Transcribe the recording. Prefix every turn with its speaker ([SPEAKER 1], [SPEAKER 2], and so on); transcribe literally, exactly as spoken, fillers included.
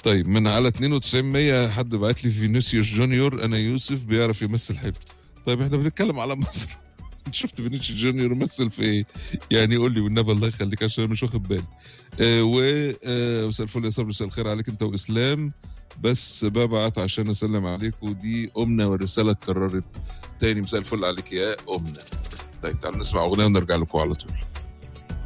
[SPEAKER 1] طيب من على اتنين وتسعين مية حد بعت لي فينيسيوس جونيور انا يوسف بيعرف يمثل حلو. طيب احنا بنتكلم على مصر. شفت فينيسيوس جونيور مثل في ايه؟ يعني قول لي والنبي الله يخليك عشان مش واخد بالي. آه و آه مساء الفل يا صبري، مساء الخير عليك انت واسلام، بس ببعت عشان اسلم عليك ودي امنا والرساله اتكررت تاني. مساء الفل عليك يا امنا. طيب تعالوا نسمع اغنيه ونرجع لكم على طول.